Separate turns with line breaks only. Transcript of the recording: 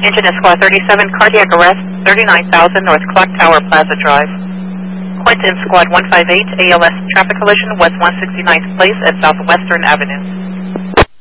Engine is Squad 37, cardiac arrest, 39,000 North Clock Tower Plaza Drive. Quentin Squad 158, ALS traffic collision, West 169th Place at Southwestern Avenue.